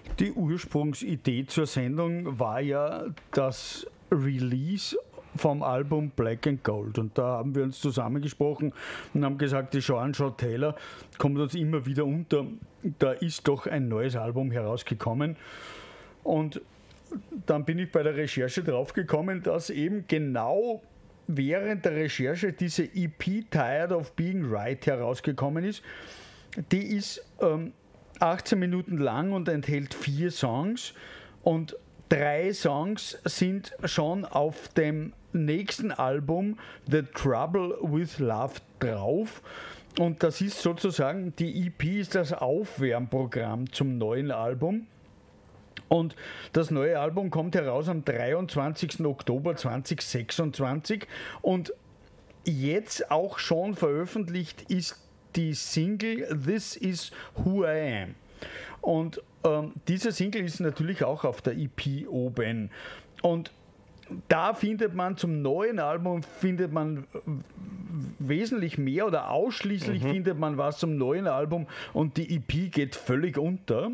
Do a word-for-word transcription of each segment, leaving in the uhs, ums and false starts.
Die Ursprungsidee zur Sendung war ja das Release vom Album Black and Gold. Und da haben wir uns zusammengesprochen und haben gesagt, die Sean Shaw Taylor kommt uns immer wieder unter. Da ist doch ein neues Album herausgekommen. Und dann bin ich bei der Recherche draufgekommen, dass eben genau während der Recherche diese E P Tired of Being Right herausgekommen ist. Die ist ähm, achtzehn Minuten lang und enthält vier Songs und drei Songs sind schon auf dem nächsten Album The Trouble with Love drauf. Und das ist sozusagen, die E P ist das Aufwärmprogramm zum neuen Album. Und das neue Album kommt heraus am dreiundzwanzigsten Oktober zweitausendsechsundzwanzig und jetzt auch schon veröffentlicht ist die Single This Is Who I Am. Und ähm, diese Single ist natürlich auch auf der E P oben. Und da findet man zum neuen Album findet man wesentlich mehr oder ausschließlich mhm. findet man was zum neuen Album und die E P geht völlig unter.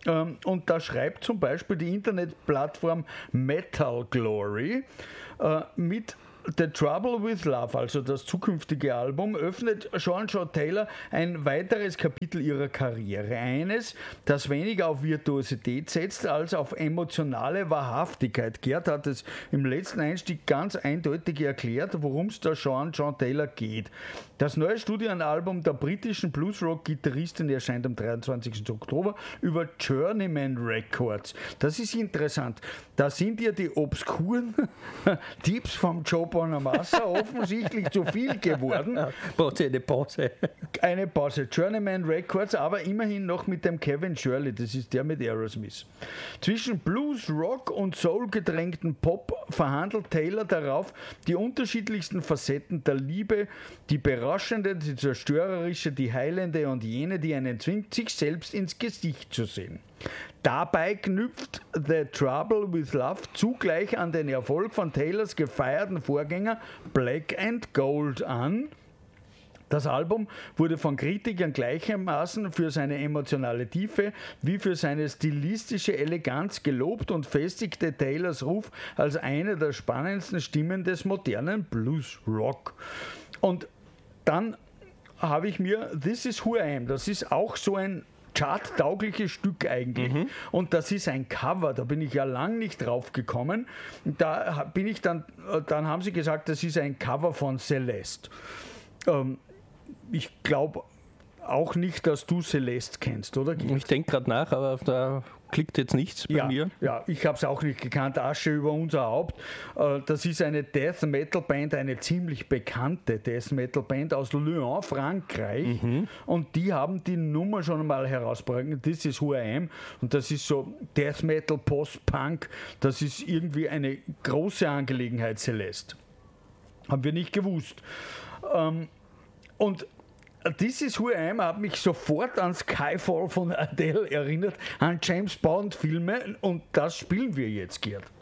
Und da schreibt zum Beispiel die Internetplattform Metal Glory äh, mit The Trouble with Love, also das zukünftige Album, öffnet Sean Shaw Taylor ein weiteres Kapitel ihrer Karriere. Eines, das weniger auf Virtuosität setzt, als auf emotionale Wahrhaftigkeit. Gerd hat es im letzten Einstieg ganz eindeutig erklärt, worum es da Sean Shaw Taylor geht. Das neue Studioalbum der britischen Bluesrock-Gitarristin erscheint am dreiundzwanzigsten Oktober über Journeyman Records. Das ist interessant. Da sind ja die obskuren Tipps vom Joe Bonamassa offensichtlich zu viel geworden. Pause, eine Pause. Eine Pause. Journeyman Records, aber immerhin noch mit dem Kevin Shirley, das ist der mit Aerosmith. Zwischen Blues, Rock und Soul gedrängten Pop verhandelt Taylor darauf, die unterschiedlichsten Facetten der Liebe, die berauschende, die zerstörerische, die heilende und jene, die einen zwingt, sich selbst ins Gesicht zu sehen. Dabei knüpft The Trouble with Love zugleich an den Erfolg von Taylors gefeierten Vorgänger Black and Gold an. Das Album wurde von Kritikern gleichermaßen für seine emotionale Tiefe wie für seine stilistische Eleganz gelobt und festigte Taylors Ruf als eine der spannendsten Stimmen des modernen Blues Rock. Und dann habe ich mir This Is Who I Am, das ist auch so ein charttaugliches Stück eigentlich. Mhm. Und das ist ein Cover, da bin ich ja lang nicht drauf gekommen. Da bin ich dann, dann haben sie gesagt, das ist ein Cover von Celeste. Ähm, ich glaube auch nicht, dass du Celeste kennst, oder? Ich denke gerade nach, aber da klickt jetzt nichts bei ja, mir. Ja, ich habe es auch nicht gekannt. Asche über unser Haupt. Das ist eine Death Metal Band, eine ziemlich bekannte Death Metal Band aus Lyon, Frankreich. Mhm. Und die haben die Nummer schon mal herausgebracht. This Is Who I Am. Und das ist so Death Metal, Post-Punk. Das ist irgendwie eine große Angelegenheit, Celeste. Haben wir nicht gewusst. Und This Is Who I Am hat mich sofort an Skyfall von Adele erinnert, an James Bond Filme, und das spielen wir jetzt, Gerd.